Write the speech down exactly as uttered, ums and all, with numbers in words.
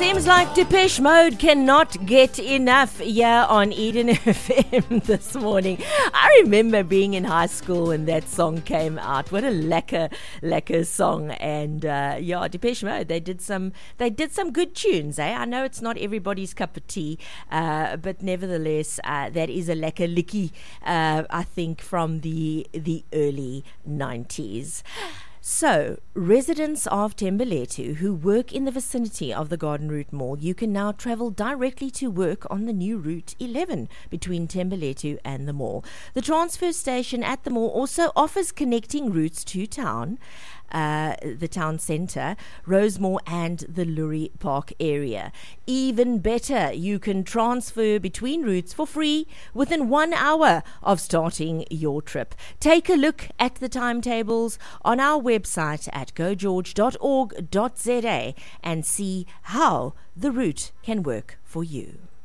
Seems like Depeche Mode cannot get enough here on Eden F M this morning. I remember being in high school when that song came out. What a lekker, lekker song. And uh, yeah, Depeche Mode, they did some they did some good tunes. Eh? I know it's not everybody's cup of tea, uh, but nevertheless, uh, that is a lekker licky, uh, I think, from the, the early nineties. So, residents of Thembalethu who work in the vicinity of the Garden Route Mall, you can now travel directly to work on the new Route eleven between Thembalethu and the mall. The transfer station at the mall also offers connecting routes to town, uh, the town centre, Rosemore and the Lurie Park area. Even better, you can transfer between routes for free within one hour of starting your trip. Take a look at the timetables on our website at go george dot org dot za and see how the route can work for you.